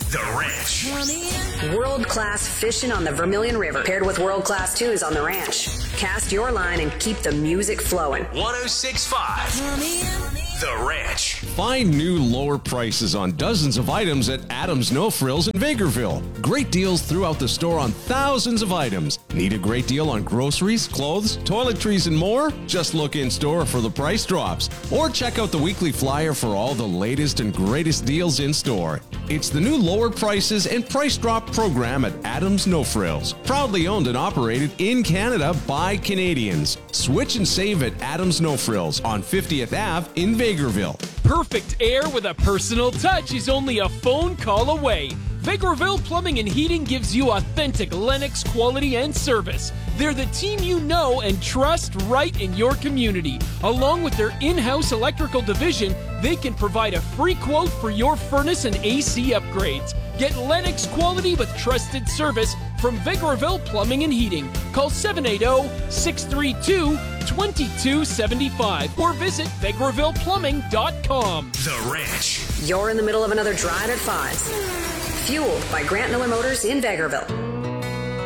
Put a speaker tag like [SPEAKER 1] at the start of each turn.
[SPEAKER 1] The Ranch.
[SPEAKER 2] World-class fishing on the Vermilion River, paired with world-class tunes on the ranch. Cast your line and keep the music flowing.
[SPEAKER 1] 106.5. The Ranch.
[SPEAKER 3] Find new lower prices on dozens of items at Adams No Frills in Vegreville. Great deals throughout the store on thousands of items. Need a great deal on groceries, clothes, toiletries, and more? Just look in store for the price drops. Or check out the weekly flyer for all the latest and greatest deals in store. It's the new lower prices and price drop program at Adams No Frills. Proudly owned and operated in Canada by Canadians. Switch and save at Adams No Frills on 50th Ave in Vegreville.
[SPEAKER 4] Perfect air with a personal touch is only a phone call away. Vegreville Plumbing and Heating gives you authentic Lennox quality and service. They're the team you know and trust right in your community. Along with their in-house electrical division, they can provide a free quote for your furnace and AC upgrades. Get Lennox quality with trusted service from Vegreville Plumbing and Heating. Call 780-632-2275 or visit VegrevillePlumbing.com.
[SPEAKER 1] The Ranch.
[SPEAKER 2] You're in the middle of another drive at 5. Fueled by Grant Miller Motors in Vegreville.